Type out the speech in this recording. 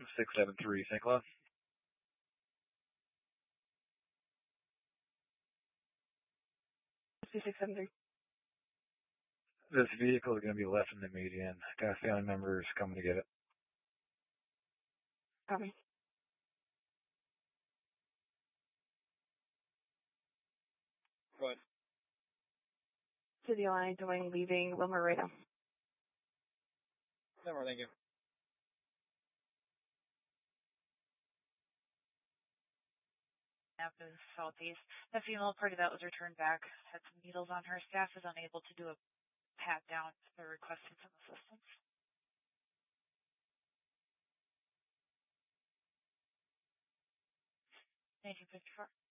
673 St. Cloud. C673. This vehicle is going to be left in the median. Got family members coming to get it. Copy. What? City line, Dwayne leaving Wilmer right now. No more, thank you. Avenue Southeast. The female party that was returned back had some needles on her. Staff is unable to do a pat down. They're requesting some assistance. 1954.